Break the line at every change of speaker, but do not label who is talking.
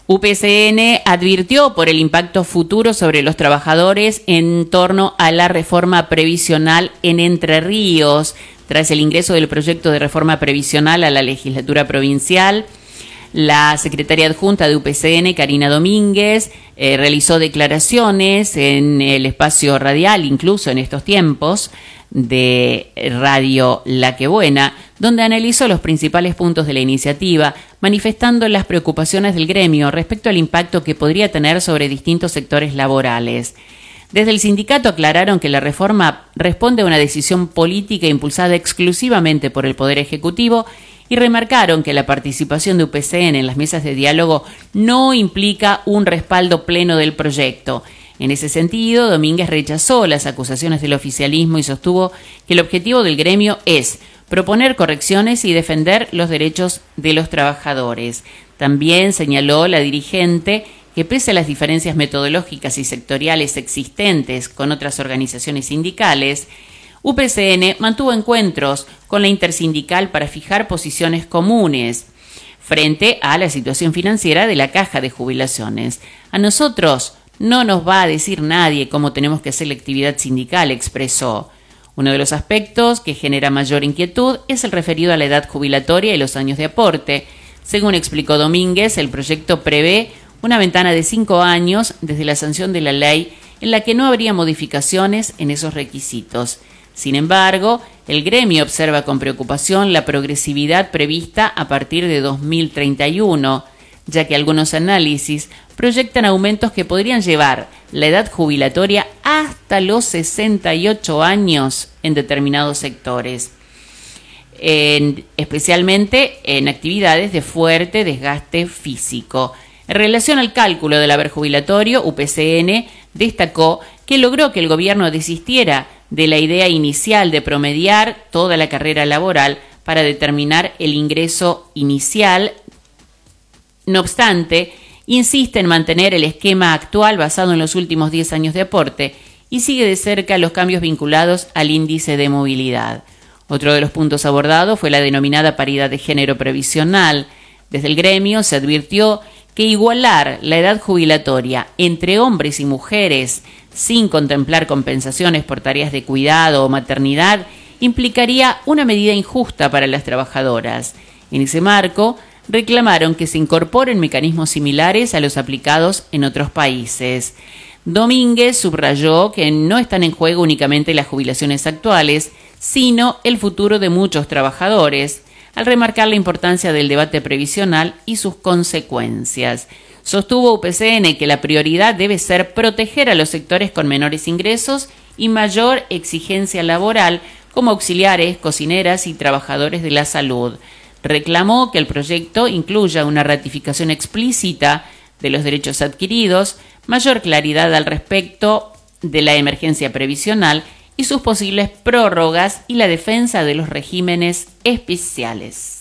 UPCN advirtió por el impacto futuro sobre los trabajadores en torno a la reforma previsional en Entre Ríos. Tras el ingreso del proyecto de reforma previsional a la legislatura provincial, la secretaria adjunta de UPCN, Karina Domínguez, realizó declaraciones en el espacio radial, incluso en estos tiempos, de Radio La Que Buena, donde analizó los principales puntos de la iniciativa, manifestando las preocupaciones del gremio respecto al impacto que podría tener sobre distintos sectores laborales. Desde el sindicato aclararon que la reforma responde a una decisión política impulsada exclusivamente por el Poder Ejecutivo y remarcaron que la participación de UPCN en las mesas de diálogo no implica un respaldo pleno del proyecto. En ese sentido, Domínguez rechazó las acusaciones del oficialismo y sostuvo que el objetivo del gremio es proponer correcciones y defender los derechos de los trabajadores. También señaló la dirigente que pese a las diferencias metodológicas y sectoriales existentes con otras organizaciones sindicales, UPCN mantuvo encuentros con la intersindical para fijar posiciones comunes frente a la situación financiera de la caja de jubilaciones. A nosotros no nos va a decir nadie cómo tenemos que hacer la actividad sindical, expresó. Uno de los aspectos que genera mayor inquietud es el referido a la edad jubilatoria y los años de aporte. Según explicó Domínguez, el proyecto prevé una ventana de 5 años desde la sanción de la ley en la que no habría modificaciones en esos requisitos. Sin embargo, el gremio observa con preocupación la progresividad prevista a partir de 2031, ya que algunos análisis proyectan aumentos que podrían llevar la edad jubilatoria hasta los 68 años en determinados sectores, especialmente en actividades de fuerte desgaste físico. En relación al cálculo del haber jubilatorio, UPCN destacó que logró que el gobierno desistiera de la idea inicial de promediar toda la carrera laboral para determinar el ingreso inicial. No obstante, insiste en mantener el esquema actual basado en los últimos 10 años de aporte y sigue de cerca los cambios vinculados al índice de movilidad. Otro de los puntos abordados fue la denominada paridad de género previsional. Desde el gremio se advirtió que igualar la edad jubilatoria entre hombres y mujeres sin contemplar compensaciones por tareas de cuidado o maternidad implicaría una medida injusta para las trabajadoras. En ese marco, reclamaron que se incorporen mecanismos similares a los aplicados en otros países. Domínguez subrayó que no están en juego únicamente las jubilaciones actuales, sino el futuro de muchos trabajadores, al remarcar la importancia del debate previsional y sus consecuencias. Sostuvo UPCN que la prioridad debe ser proteger a los sectores con menores ingresos y mayor exigencia laboral, como auxiliares, cocineras y trabajadores de la salud. Reclamó que el proyecto incluya una ratificación explícita de los derechos adquiridos, mayor claridad al respecto de la emergencia previsional y sus posibles prórrogas y la defensa de los regímenes especiales.